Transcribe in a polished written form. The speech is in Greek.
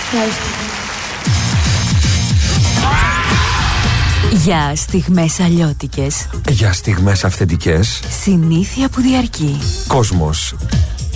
Για στιγμές αλλιώτικες. Για στιγμές αυθεντικές. Συνήθεια που διαρκεί. Κόσμος.